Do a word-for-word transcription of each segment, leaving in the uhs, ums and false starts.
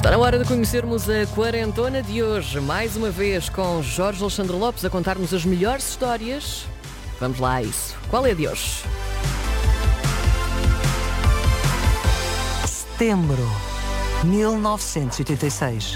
Está na hora de conhecermos a quarentona de hoje, mais uma vez com Jorge Alexandre Lopes a contar-nos as melhores histórias. Vamos lá a isso. Qual é a de hoje? Setembro, mil novecentos e oitenta e seis.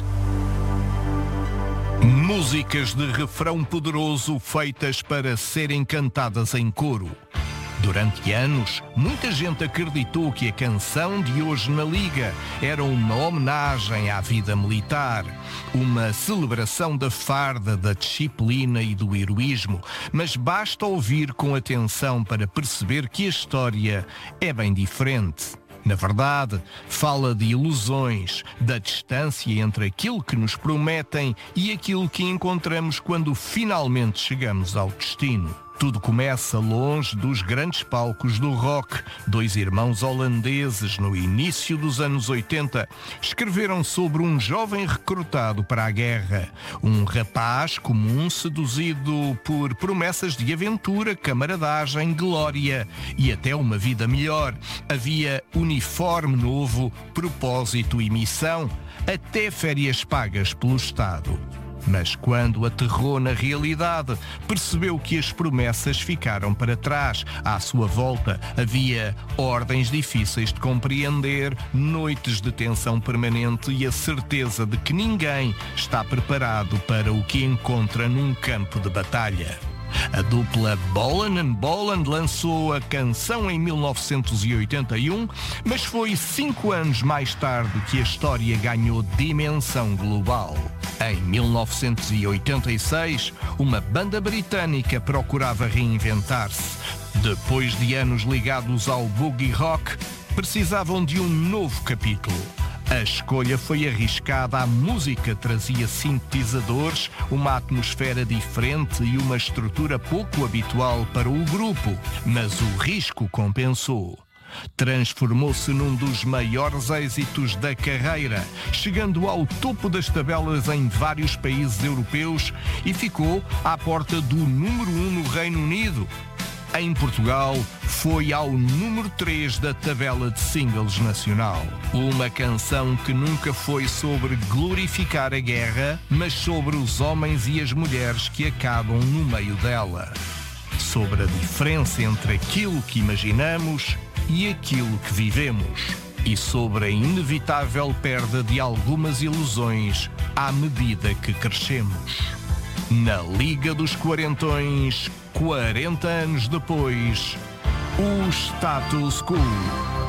Músicas de refrão poderoso feitas para serem cantadas em coro. Durante anos, muita gente acreditou que a canção de Hoje na Liga era uma homenagem à vida militar, uma celebração da farda, da disciplina e do heroísmo, mas basta ouvir com atenção para perceber que a história é bem diferente. Na verdade, fala de ilusões, da distância entre aquilo que nos prometem e aquilo que encontramos quando finalmente chegamos ao destino. Tudo começa longe dos grandes palcos do rock. Dois irmãos holandeses, no início dos anos oitenta, escreveram sobre um jovem recrutado para a guerra. Um rapaz comum seduzido por promessas de aventura, camaradagem, glória e até uma vida melhor. Havia uniforme novo, propósito e missão, até férias pagas pelo Estado. Mas quando aterrou na realidade, percebeu que as promessas ficaram para trás. À sua volta havia ordens difíceis de compreender, noites de tensão permanente e a certeza de que ninguém está preparado para o que encontra num campo de batalha. A dupla Bolan and Bolan lançou a canção em mil novecentos e oitenta e um, mas foi cinco anos mais tarde que a história ganhou dimensão global. Em mil novecentos e oitenta e seis, uma banda britânica procurava reinventar-se. Depois de anos ligados ao boogie rock, precisavam de um novo capítulo. A escolha foi arriscada, a música trazia sintetizadores, uma atmosfera diferente e uma estrutura pouco habitual para o grupo, mas o risco compensou. Transformou-se num dos maiores êxitos da carreira, chegando ao topo das tabelas em vários países europeus e ficou à porta do número um no Reino Unido. Em Portugal, foi ao número três da tabela de singles nacional. Uma canção que nunca foi sobre glorificar a guerra, mas sobre os homens e as mulheres que acabam no meio dela. Sobre a diferença entre aquilo que imaginamos e aquilo que vivemos. E sobre a inevitável perda de algumas ilusões à medida que crescemos. Na Liga dos Quarentões, quarenta anos depois, o Status Quo.